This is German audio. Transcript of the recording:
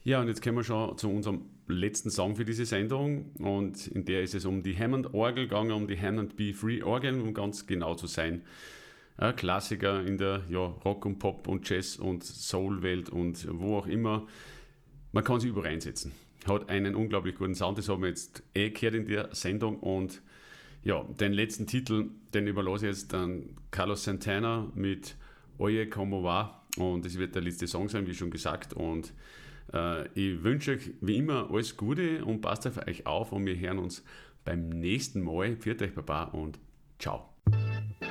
Ja, und jetzt kommen wir schon zu unserem letzten Song für diese Sendung. Und in der ist es um die Hammond-Orgel gegangen, um die Hammond B3-Orgel, um ganz genau zu sein. Ein Klassiker in der Rock- und Pop- und Jazz- und Soul-Welt und wo auch immer. Man kann sie überall einsetzen. Hat einen unglaublich guten Sound, das haben wir jetzt gehört in der Sendung. Und ja, den letzten Titel, den überlasse ich jetzt an Carlos Santana mit Oye Como Va. Und das wird der letzte Song sein, wie schon gesagt. Und ich wünsche euch wie immer alles Gute und passt auf euch auf. Und wir hören uns beim nächsten Mal. Pfiat euch, Baba, und ciao.